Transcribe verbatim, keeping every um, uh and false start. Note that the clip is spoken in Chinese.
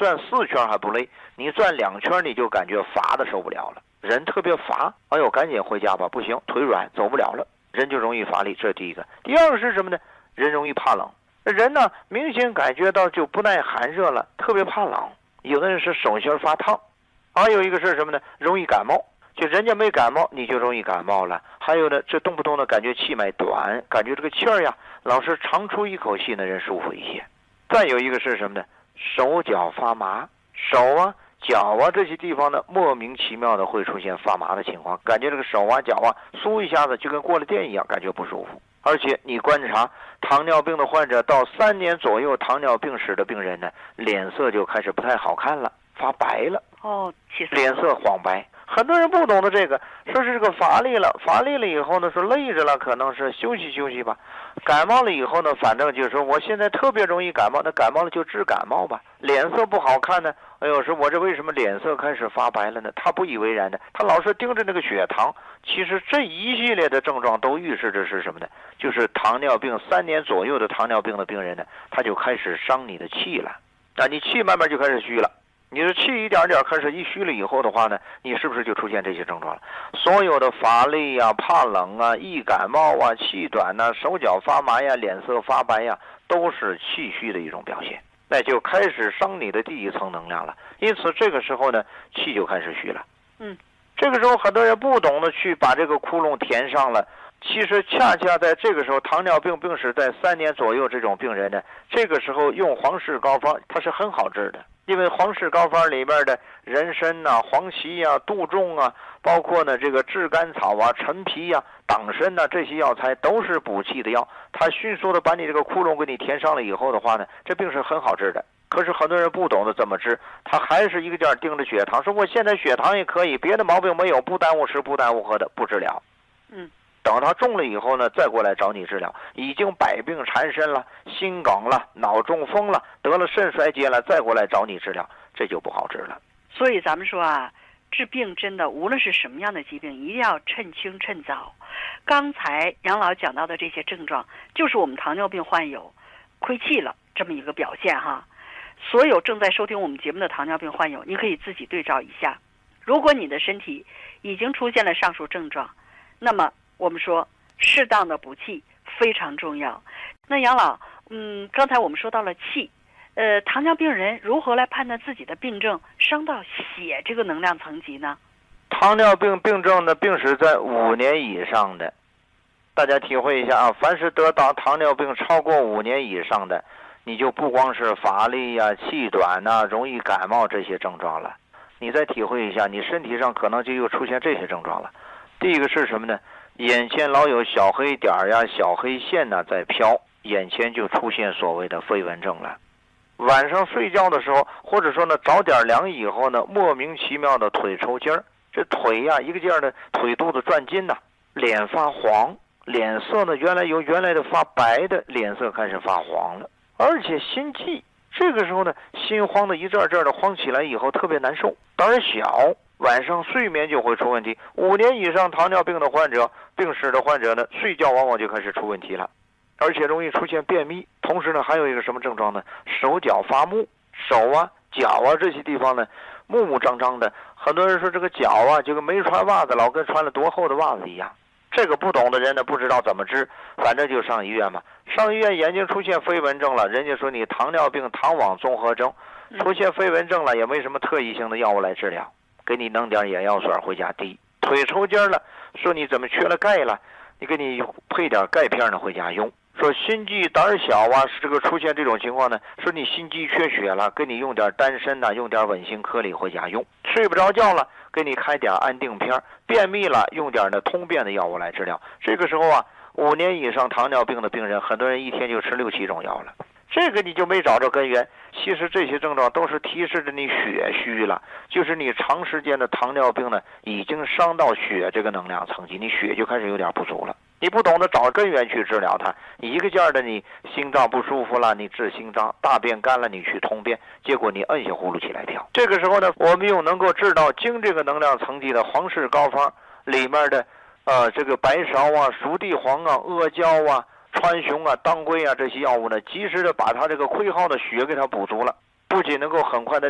转四圈还不累，你转两圈你就感觉乏的受不了了，人特别乏，哎呦，赶紧回家吧，不行，腿软走不了了，人就容易乏力，这是第一个。第二个是什么呢？人容易怕冷，人呢明显感觉到就不耐寒热了，特别怕冷。有的人是手心发烫，还有一个是什么呢？容易感冒，就人家没感冒你就容易感冒了。还有呢，这动不动的感觉气脉短，感觉这个气儿呀老是长出一口气的人舒服一些。再有一个是什么呢？手脚发麻，手啊脚啊这些地方呢莫名其妙的会出现发麻的情况，感觉这个手啊脚啊酥一下子就跟过了电一样，感觉不舒服。而且你观察糖尿病的患者到三年左右糖尿病史的病人呢，脸色就开始不太好看了，发白了。 哦，其实脸色黄白。很多人不懂得这个，说是这个乏力了，乏力了以后呢，说累着了，可能是休息休息吧。感冒了以后呢，反正就是说我现在特别容易感冒，那感冒了就治感冒吧。脸色不好看呢，哎呦，说我这为什么脸色开始发白了呢？他不以为然的，他老是盯着那个血糖。其实这一系列的症状都预示着是什么呢？就是糖尿病三年左右的糖尿病的病人呢，他就开始伤你的气了，啊，你气慢慢就开始虚了。你的气一点点开始一虚了以后的话呢，你是不是就出现这些症状了？所有的乏力呀、怕冷啊、易感冒啊、气短呐、手脚发麻呀、脸色发白呀，都是气虚的一种表现。那就开始伤你的第一层能量了。因此这个时候呢，气就开始虚了。 嗯， 这个时候很多人不懂得去把这个窟窿填上了。其实恰恰在这个时候，糖尿病病史在三年左右这种病人呢，这个时候用黄氏膏方它是很好治的。因为黄氏膏方里边的人参呐、黄芪呀、杜仲啊，包括呢这个炙甘草啊、陈皮呀、党参呐，这些药材都是补气的药，它迅速的把你这个窟窿给你填上了以后的话呢，这病是很好治的。可是很多人不懂得怎么治，他还是一个劲儿盯着血糖，说我现在血糖也可以，别的毛病没有，不耽误吃不耽误喝的，不治疗。 嗯。 等他中了以后呢，再过来找你治疗，已经百病缠身了，心梗了，脑中风了，得了肾衰竭了，再过来找你治疗，这就不好治了。 所以咱们说啊，治病真的无论是什么样的疾病，一定要趁轻趁早。刚才杨老讲到的这些症状，就是我们糖尿病患有亏气了这么一个表现哈。所有正在收听我们节目的糖尿病患友，你可以自己对照一下，如果你的身体已经出现了上述症状，那么我们说适当的补气非常重要。那杨老，嗯，刚才我们说到了气，呃，糖尿病人如何来判断自己的病症伤到血这个能量层级呢？ 糖尿病病症的病史在五年以上的，大家体会一下啊，凡是得到糖尿病超过五年以上的，你就不光是乏力呀、气短呐、容易感冒这些症状了，你再体会一下，你身体上可能就又出现这些症状了。第一个是什么呢？眼前老有小黑点儿呀、小黑线呐在飘，眼前就出现所谓的飞蚊症了。晚上睡觉的时候，或者说呢着点凉以后呢，莫名其妙的腿抽筋儿，这腿呀一个劲儿的腿肚子转筋呐，脸发黄，脸色呢原来由原来的发白的脸色开始发黄了，而且心悸，这个时候呢心慌的一阵阵的慌起来以后特别难受，胆儿小，晚上睡眠就会出问题。五年以上糖尿病的患者，病史的患者呢，睡觉往往就开始出问题了，而且容易出现便秘。同时呢，还有一个什么症状呢？手脚发木，手啊、脚啊这些地方呢，木木张张的。很多人说这个脚啊，就跟没穿袜子，老跟穿了多厚的袜子一样。这个不懂的人呢，不知道怎么治，反正就上医院嘛。上医院眼睛出现飞蚊症了，人家说你糖尿病糖网综合征，出现飞蚊症了，也没什么特异性的药物来治疗。给你弄点眼药水回家滴。腿抽筋了，说你怎么缺了钙了，你给你配点钙片呢回家用。说心悸胆小啊，是这个出现这种情况呢，说你心肌缺血了，给你用点丹参呐、啊，用点稳心颗粒回家用。睡不着觉了，给你开点安定片。便秘了，用点的通便的药物来治疗。这个时候啊，五年以上糖尿病的病人，很多人一天就吃六七种药了。这个你就没找着根源。其实这些症状都是提示着你血虚了，就是你长时间的糖尿病呢，已经伤到血这个能量层级，你血就开始有点不足了。你不懂得找根源去治疗它，一个劲儿的你心脏不舒服了，你治心脏；大便干了，你去通便，结果你摁下葫芦起来跳。这个时候呢，我们用能够治到经这个能量层级的黄氏膏方里面的，呃，这个白芍啊、熟地黄啊、阿胶啊、川芎啊、当归啊这些药物呢，及时的把它这个亏耗的血给它补足了，不仅能够很快的